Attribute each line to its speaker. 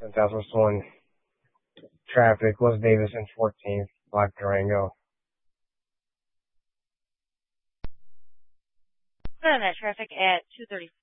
Speaker 1: 10,001 traffic, West Davis and 14th, Black Durango.
Speaker 2: Put on that traffic at 2:34.